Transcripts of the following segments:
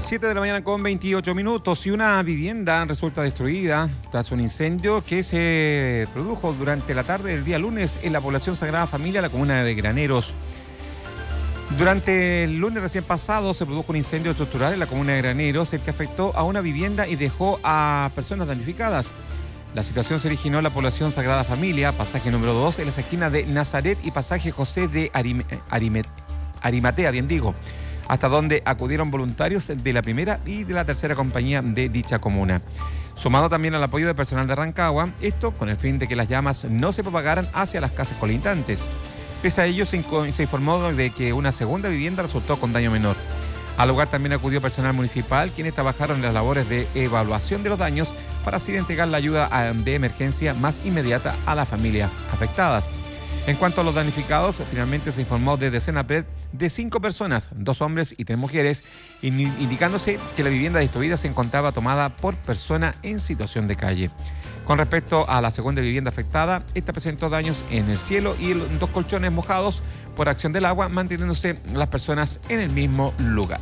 7 de la mañana con 28 minutos y una vivienda resulta destruida tras un incendio que se produjo durante la tarde del día lunes en la población Sagrada Familia, la comuna de Graneros. Durante el lunes recién pasado se produjo un incendio estructural en la comuna de Graneros, el que afectó a una vivienda y dejó a personas damnificadas. La situación se originó en la población Sagrada Familia, pasaje número 2, en las esquinas de Nazaret y pasaje José de Arimatea, hasta donde acudieron voluntarios de la primera y de la tercera compañía de dicha comuna. Sumado también al apoyo del personal de Rancagua, esto con el fin de que las llamas no se propagaran hacia las casas colindantes. Pese a ello, se informó de que una segunda vivienda resultó con daño menor. Al lugar también acudió personal municipal, quienes trabajaron en las labores de evaluación de los daños para así entregar la ayuda de emergencia más inmediata a las familias afectadas. En cuanto a los damnificados, finalmente se informó desde Senapred de 5 personas, 2 hombres y 3 mujeres, indicándose que la vivienda destruida se encontraba tomada por persona en situación de calle. Con respecto a la segunda vivienda afectada, esta presentó daños en el cielo y en 2 colchones mojados por acción del agua, manteniéndose las personas en el mismo lugar.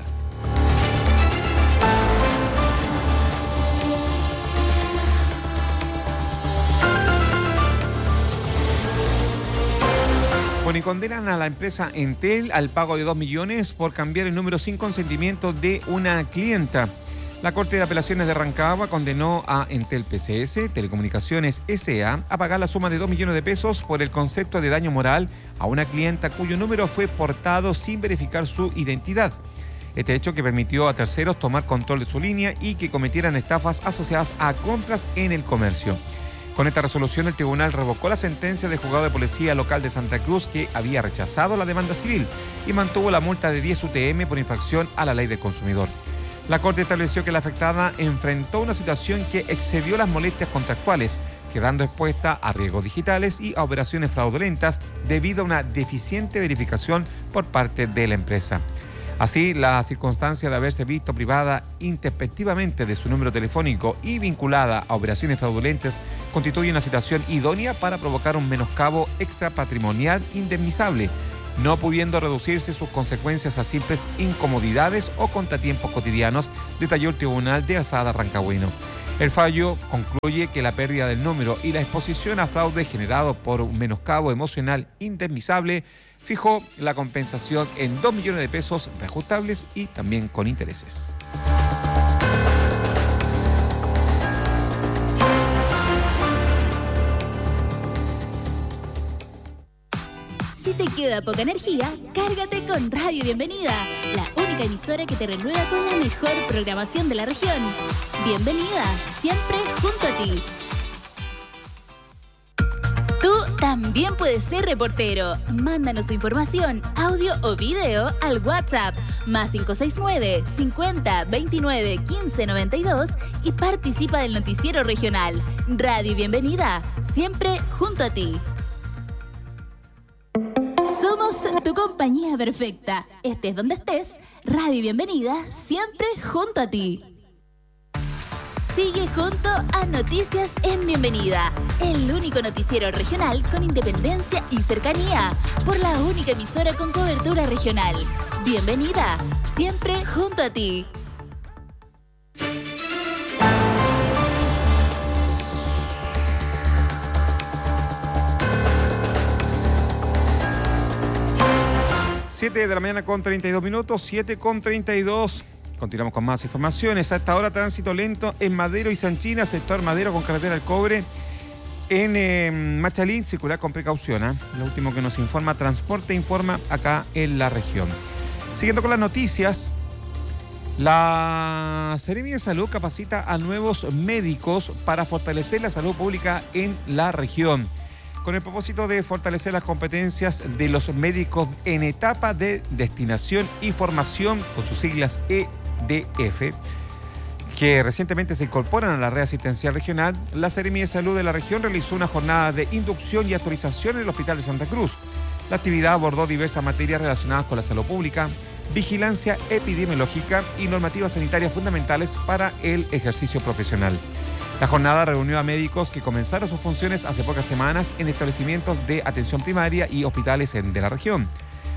Bueno, y condenan a la empresa Entel al pago de 2 millones por cambiar el número sin consentimiento de una clienta. La Corte de Apelaciones de Rancagua condenó a Entel PCS, Telecomunicaciones S.A., a pagar la suma de 2 millones de pesos por el concepto de daño moral a una clienta cuyo número fue portado sin verificar su identidad. Este hecho que permitió a terceros tomar control de su línea y que cometieran estafas asociadas a compras en el comercio. Con esta resolución, el tribunal revocó la sentencia del juzgado de policía local de Santa Cruz, que había rechazado la demanda civil y mantuvo la multa de 10 UTM por infracción a la ley del consumidor. La Corte estableció que la afectada enfrentó una situación que excedió las molestias contractuales, quedando expuesta a riesgos digitales y a operaciones fraudulentas debido a una deficiente verificación por parte de la empresa. Así, la circunstancia de haberse visto privada intempestivamente de su número telefónico y vinculada a operaciones fraudulentas constituye una situación idónea para provocar un menoscabo extrapatrimonial indemnizable, no pudiendo reducirse sus consecuencias a simples incomodidades o contratiempos cotidianos, detalló el Tribunal de Alzada rancagüino. El fallo concluye que la pérdida del número y la exposición a fraude generado por un menoscabo emocional indemnizable fijó la compensación en 2 millones de pesos reajustables y también con intereses. Si te queda poca energía, cárgate con Radio Bienvenida, la única emisora que te renueva con la mejor programación de la región. Bienvenida, siempre junto a ti. Tú también puedes ser reportero. Mándanos tu información, audio o video al WhatsApp más 569 50 29 15 92 y participa del noticiero regional. Radio Bienvenida, siempre junto a ti. Somos tu compañía perfecta. Estés donde estés, Radio Bienvenida, siempre junto a ti. Sigue junto a Noticias en Bienvenida, el único noticiero regional con independencia y cercanía, por la única emisora con cobertura regional. Bienvenida, siempre junto a ti. Siete de la mañana con 32 minutos, 7 con 32. Continuamos con más informaciones. A esta hora, tránsito lento en Madero y Sanchina, sector Madero con carretera al cobre. En Machalín, circular con precaución. Lo último que nos informa Transporte Informa acá en la región. Siguiendo con las noticias, la Seremi de Salud capacita a nuevos médicos para fortalecer la salud pública en la región, con el propósito de fortalecer las competencias de los médicos en etapa de destinación y formación, con sus siglas EDF, que recientemente se incorporan a la red asistencial regional. La Seremi de Salud de la región realizó una jornada de inducción y actualización en el Hospital de Santa Cruz. La actividad abordó diversas materias relacionadas con la salud pública, vigilancia epidemiológica y normativas sanitarias fundamentales para el ejercicio profesional. La jornada reunió a médicos que comenzaron sus funciones hace pocas semanas en establecimientos de atención primaria y hospitales de la región.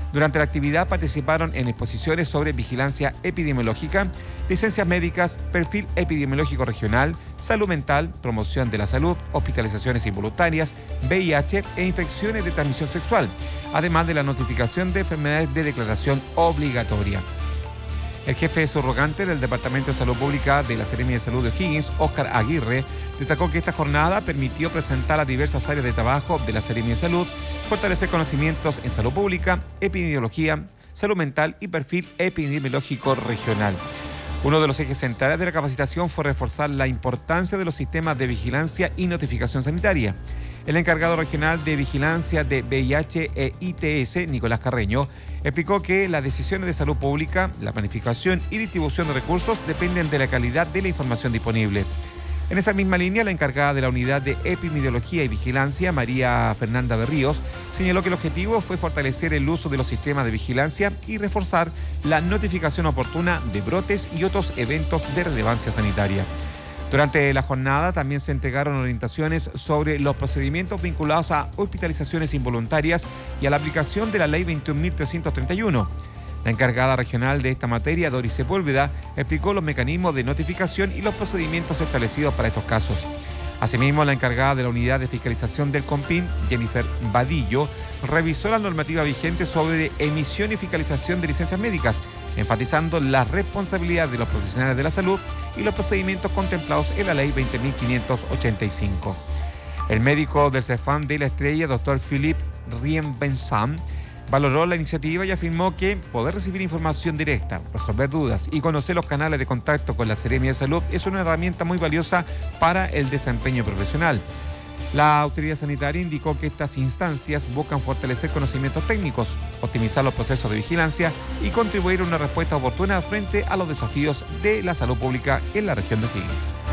Durante la actividad participaron en exposiciones sobre vigilancia epidemiológica, licencias médicas, perfil epidemiológico regional, salud mental, promoción de la salud, hospitalizaciones involuntarias, VIH e infecciones de transmisión sexual, además de la notificación de enfermedades de declaración obligatoria. El jefe subrogante del Departamento de Salud Pública de la Seremia de Salud de O'Higgins, Óscar Aguirre, destacó que esta jornada permitió presentar a diversas áreas de trabajo de la Seremia de Salud, fortalecer conocimientos en salud pública, epidemiología, salud mental y perfil epidemiológico regional. Uno de los ejes centrales de la capacitación fue reforzar la importancia de los sistemas de vigilancia y notificación sanitaria. El encargado regional de vigilancia de VIH e ITS, Nicolás Carreño, explicó que las decisiones de salud pública, la planificación y distribución de recursos dependen de la calidad de la información disponible. En esa misma línea, la encargada de la Unidad de Epidemiología y Vigilancia, María Fernanda Berríos, señaló que el objetivo fue fortalecer el uso de los sistemas de vigilancia y reforzar la notificación oportuna de brotes y otros eventos de relevancia sanitaria. Durante la jornada también se entregaron orientaciones sobre los procedimientos vinculados a hospitalizaciones involuntarias y a la aplicación de la Ley 21.331. La encargada regional de esta materia, Doris Sepúlveda, explicó los mecanismos de notificación y los procedimientos establecidos para estos casos. Asimismo, la encargada de la Unidad de Fiscalización del COMPIN, Jennifer Vadillo, revisó la normativa vigente sobre emisión y fiscalización de licencias médicas, enfatizando la responsabilidad de los profesionales de la salud y los procedimientos contemplados en la Ley 20.585. El médico del CEFAM de La Estrella, doctor Philippe Rienbensam, valoró la iniciativa y afirmó que poder recibir información directa, resolver dudas y conocer los canales de contacto con la Seremia de Salud es una herramienta muy valiosa para el desempeño profesional. La autoridad sanitaria indicó que estas instancias buscan fortalecer conocimientos técnicos, optimizar los procesos de vigilancia y contribuir a una respuesta oportuna frente a los desafíos de la salud pública en la región de O'Higgins.